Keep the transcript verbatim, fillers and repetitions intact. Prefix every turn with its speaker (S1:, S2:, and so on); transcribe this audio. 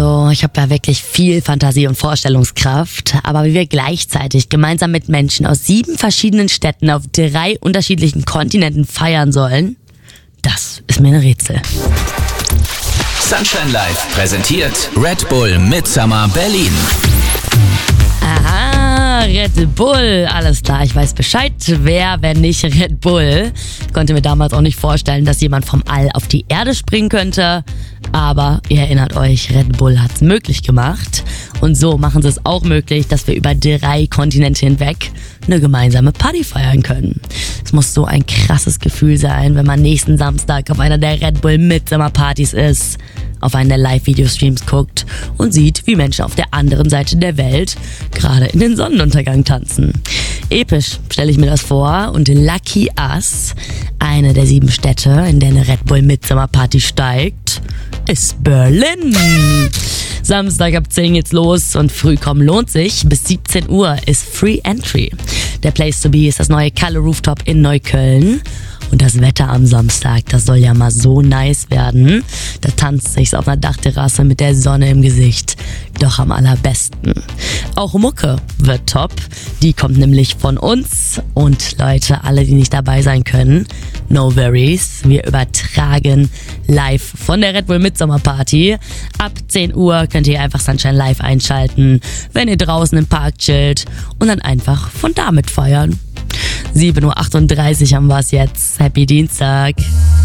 S1: Also, ich habe ja wirklich viel Fantasie und Vorstellungskraft, aber wie wir gleichzeitig gemeinsam mit Menschen aus sieben verschiedenen Städten auf drei unterschiedlichen Kontinenten feiern sollen, das ist mir ein Rätsel.
S2: Sunshine Live präsentiert Red Bull Midsummer Berlin.
S1: Aha, Red Bull, alles klar, ich weiß Bescheid. Wer, wenn nicht Red Bull? Ich konnte mir damals auch nicht vorstellen, dass jemand vom All auf die Erde springen könnte. Aber ihr erinnert euch, Red Bull hat's möglich gemacht. Und so machen sie es auch möglich, dass wir über drei Kontinente hinweg eine gemeinsame Party feiern können. Es muss so ein krasses Gefühl sein, wenn man nächsten Samstag auf einer der Red Bull Midsummer Partys ist, auf einen der Live-Video-Streams guckt und sieht, wie Menschen auf der anderen Seite der Welt gerade in den Sonnenuntergang tanzen. Episch stelle ich mir das vor und Lucky Us, eine der sieben Städte, in der eine Red Bull Midsummer Party steigt, ist Berlin. Samstag ab zehn geht's los und früh kommen lohnt sich. Bis siebzehn Uhr ist Free Entry. Der Place to be ist das neue Kalle Rooftop in Neukölln. Und das Wetter am Samstag, das soll ja mal so nice werden. Da tanzt sich's auf einer Dachterrasse mit der Sonne im Gesicht doch am allerbesten. Auch Mucke wird top. Die kommt nämlich von uns. Und Leute, alle, die nicht dabei sein können, no worries. Wir übertragen live von der Red Bull Midsummer Party. Ab zehn Uhr könnt ihr einfach Sunshine Live einschalten, wenn ihr draußen im Park chillt und dann einfach von da mit feiern. sieben Uhr achtunddreißig haben wir es jetzt. Happy Dienstag.